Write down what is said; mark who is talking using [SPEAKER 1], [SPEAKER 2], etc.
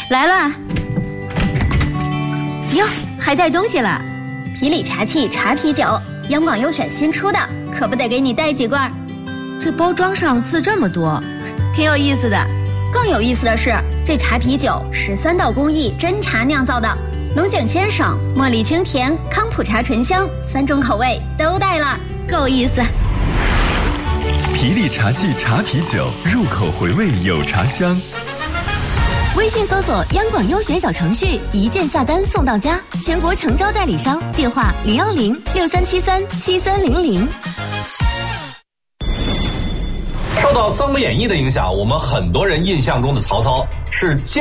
[SPEAKER 1] 来了。哟，还带东西了。
[SPEAKER 2] 皮里茶气茶啤酒，央广优选新出的，可不得给你带几罐。
[SPEAKER 1] 这包装上字这么多，挺有意思的。
[SPEAKER 2] 更有意思的是，这茶啤酒13道工艺真茶酿造的，龙井鲜爽、茉莉清甜、康普茶醇香，3种口味都带了，
[SPEAKER 1] 够意思。
[SPEAKER 3] 皮里茶气茶啤酒，入口回味有茶香。
[SPEAKER 4] 微信搜索央广优选小程序，一键下单送到家，全国诚招代理商，电话010-6373-7300。
[SPEAKER 5] 受到《三国演义》的影响，我们很多人印象中的曹操是